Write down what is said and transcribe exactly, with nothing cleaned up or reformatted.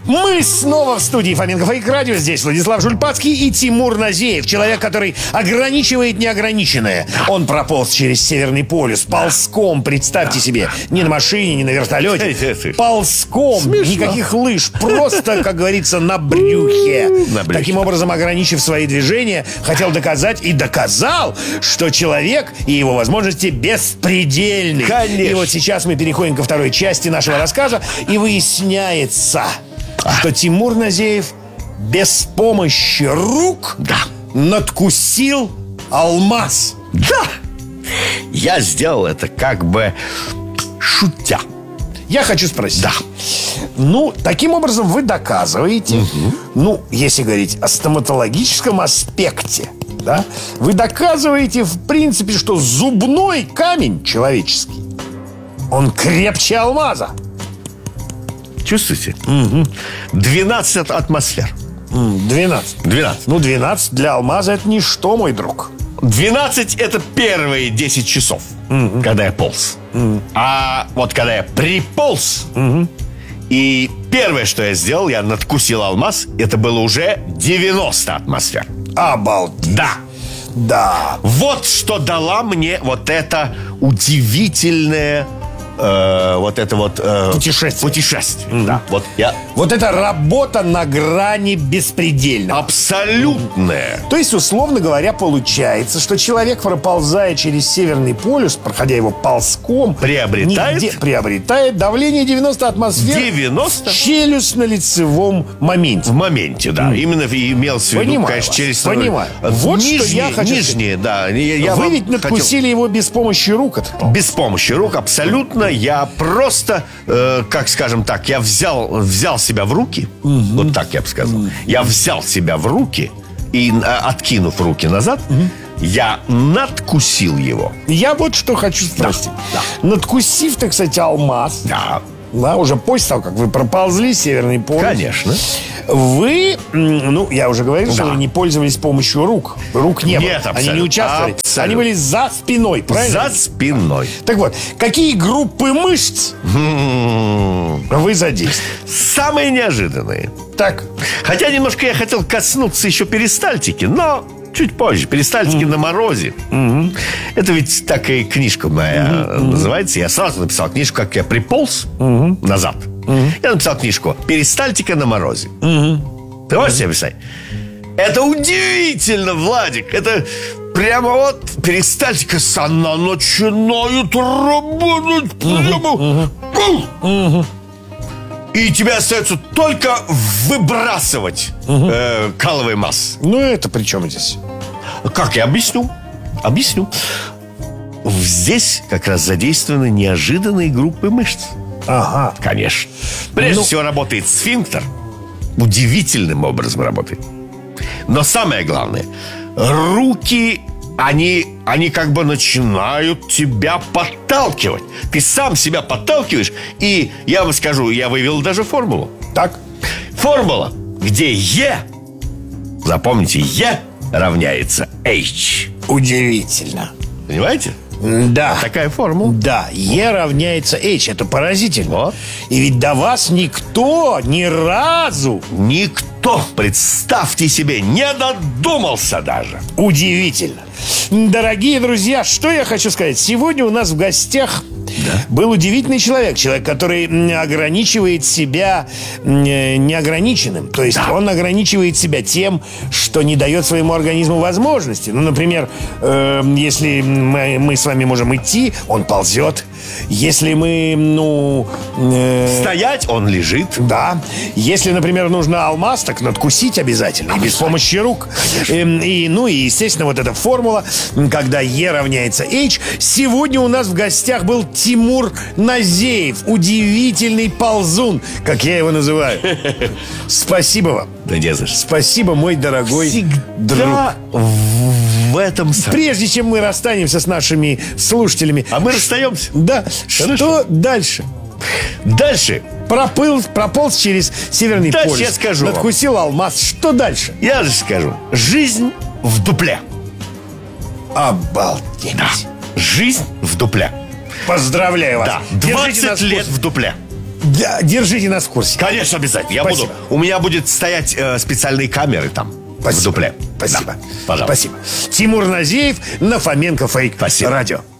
Мы снова в студии Фоменко Фейк Радио. Здесь Владислав Жульпацкий и Тимур Назеев. Человек, который ограничивает неограниченное. Он прополз через Северный полюс ползком, представьте себе. Не на машине, не на вертолете. Ползком, Смешно. никаких лыж. Просто, как говорится, на брюхе. На брюхе. Таким образом, ограничив свои движения, хотел доказать и доказал, что человек и его возможности беспредельны. Конечно. И вот сейчас мы переходим ко второй части нашего рассказа. И выясняется, что Тимур Назеев без помощи рук Да. надкусил алмаз. Да. Я сделал это как бы шутя. Я хочу спросить. Да. Ну, таким образом вы доказываете, ну, если говорить о стоматологическом аспекте, да, вы доказываете, в принципе, что зубной камень человеческий, он крепче алмаза. Чувствуете? Угу. двенадцать атмосфер. двенадцать. двенадцать. Ну, двенадцать для алмаза это ничто, мой друг. двенадцать это первые десять часов, угу. когда я полз. Угу. А вот когда я приполз, угу. и первое, что я сделал, я надкусил алмаз, это было уже девяносто атмосфер. Обалдеть. Да. Да. Вот что дала мне вот это удивительное э, вот это вот э, Путешествие. Путешествие. Mm-hmm. Да. Вот я Вот это работа на грани беспредельного. абсолютная. То есть, условно говоря, получается, что человек, проползая через Северный полюс, проходя его ползком, Приобретает? нигде- приобретает давление девяносто атмосфер девяносто? в челюстно-лицевом моменте. В моменте, да. Именно имелся в виду, Понимаю конечно, вас, через понимаю. Вот что нижние, я хочу нижние, да. Я, я Вы вам ведь надкусили хотел- его без помощи рук. этот полз. Без помощи рук, абсолютно. Я просто, э, как скажем так, я взял, взял себя в руки. Угу. Вот так я бы сказал. Угу. Я взял себя в руки и, э, откинув руки назад, угу. я надкусил его. Я вот что хочу спросить. Да. Надкусив, так сказать, алмаз, Да, да, уже после того, как вы проползли Северный полюс, конечно. вы, м, ну, я уже говорил, что Да. вы не пользовались помощью рук. Рук не было. Нет, Они абсолютно. не участвовали. Абсолютно. Они были за спиной, правильно? За спиной. Так вот, какие группы мышц М-м-м. вы задействовали? Самые неожиданные. Так, Хотя немножко я хотел коснуться еще перистальтики, но чуть позже. Перистальтики mm. на морозе. Mm-hmm. Это ведь так и книжка моя mm-hmm. называется. Я сразу написал книжку, как я приполз mm-hmm. назад. Mm-hmm. Я написал книжку «Перистальтика на морозе». Mm-hmm. Ты можешь себе представить? Это удивительно, Владик. Это прямо вот перистальтика, она начинает работать прямо. Mm-hmm. И тебе остается только выбрасывать угу. э, каловые массы. ну это при чем здесь? Как я объясню? Объясню. Здесь как раз задействованы неожиданные группы мышц. Ага. Конечно. Прежде Ну... всего работает сфинктер. Удивительным образом работает. Но самое главное, руки... Они, они как бы начинают тебя подталкивать. Ты сам себя подталкиваешь. И я вам скажу, я вывел даже формулу. Так. Формула, где Е, запомните, Е равняется H. Удивительно. Понимаете? Да. Такая формула. Да, E равняется H. Это поразительно. Вот. И ведь до вас никто ни разу... Никто, представьте себе, не додумался даже. Удивительно. Дорогие друзья, что я хочу сказать. Сегодня у нас в гостях да. был удивительный человек. Человек, который ограничивает себя неограниченным. То есть да. он ограничивает себя тем, что не дает своему организму возможности. Ну, например, э, если мы, мы с вами можем идти, он ползет. Если мы, ну... Э, Стоять, он лежит. Да. Если, например, нужно алмаз, так надкусить обязательно. И без помощи рук. И, и, ну и, естественно, вот эта формула, когда E равняется H. Сегодня у нас в гостях был Тимур Назеев. Удивительный ползун, как я его называю. Спасибо вам. Да не за что. Спасибо, мой дорогой Всегда друг. В этом самом. Прежде чем мы расстанемся с нашими слушателями. А мы расстаемся. Да. Хорошо. Что дальше? Дальше. Проплыл, прополз через Северный дальше полюс. Я скажу надкусил вам. алмаз. Что дальше? Я же скажу. Жизнь в дупле. Обалдеть. Да. Жизнь в дупле. Поздравляю вас. Да. двадцать лет в дупле. Да, держите нас в курсе. Конечно, обязательно. Я Спасибо. буду. У меня будет стоять э, специальные камеры там. Спасибо. В дупле. Спасибо. Да, пожалуйста. Спасибо. Тимур Назеев на Фоменко Фейк Спасибо. Радио.